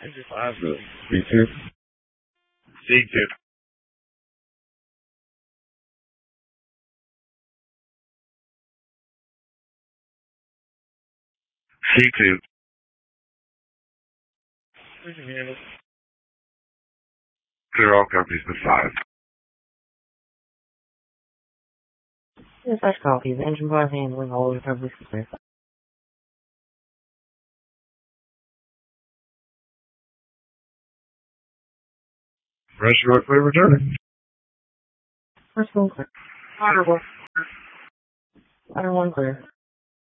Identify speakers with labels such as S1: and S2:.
S1: Engine 5, C2. C2. C2. Clear all companies to 5.
S2: Yes, I copy. The engine 5 handling all recoveries clear.
S1: Pressure clear returning.
S2: First one clear.
S1: Honorable.
S2: Iron 1 clear.